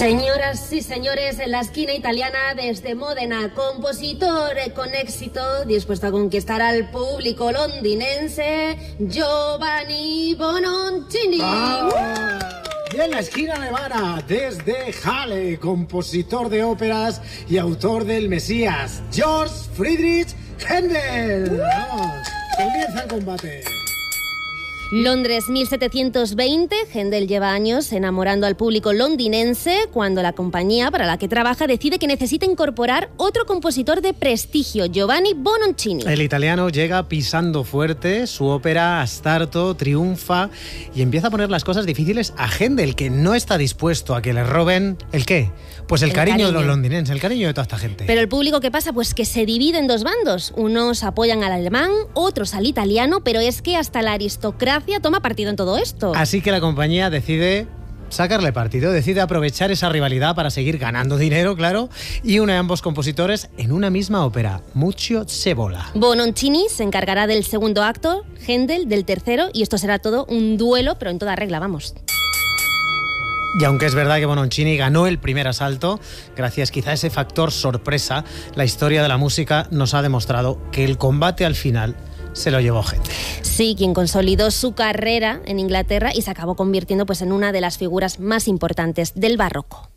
Señoras y señores, en la esquina italiana desde Módena, compositor con éxito, dispuesto a conquistar al público londinense, Giovanni Bononcini. Y en la esquina alemana, desde Halle, compositor de óperas y autor del Mesías, Georg Friedrich Händel. ¡Vamos! Comienza el combate. Londres 1720, Händel lleva años enamorando al público londinense cuando la compañía para la que trabaja decide que necesita incorporar otro compositor de prestigio, Giovanni Bononcini. El italiano llega pisando fuerte, su ópera Astarto triunfa y empieza a poner las cosas difíciles a Händel, que no está dispuesto a que le roben ¿el qué? Pues el cariño de los londinenses, el cariño de toda esta gente. Pero el público, ¿qué pasa? Pues que se divide en dos bandos. Unos apoyan al alemán, otros al italiano, pero es que hasta la aristocracia toma partido en todo esto. Así que la compañía decide sacarle partido, decide aprovechar esa rivalidad para seguir ganando dinero, claro, y une a ambos compositores en una misma ópera, Muccio Scevola. Bononcini se encargará del segundo acto, Händel del tercero, y esto será todo un duelo, pero en toda regla, vamos. Y aunque es verdad que Bononcini ganó el primer asalto, gracias quizá a ese factor sorpresa, la historia de la música nos ha demostrado que el combate al final se lo llevó Händel. Sí, quien consolidó su carrera en Inglaterra y se acabó convirtiendo pues en una de las figuras más importantes del barroco.